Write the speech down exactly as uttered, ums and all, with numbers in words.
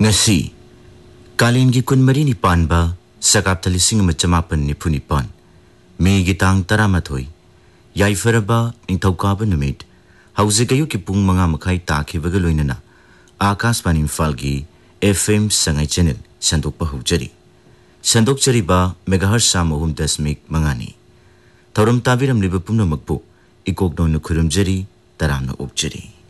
ngasi kalin gi kunmari ni panba sakapta lising ama chamapan ni phunipan me gi tang taramathoi yaifaraba ningthokaba numit hauze kayu ki pung manga makhai takhibaga loinana akashbani imphal gi F M sangai channel sandokpa hujari sandokchari ba megahertz samahum dasmik mangani thoram tabiram liba pumna makpu ikokno nu khurumjari taramna opjari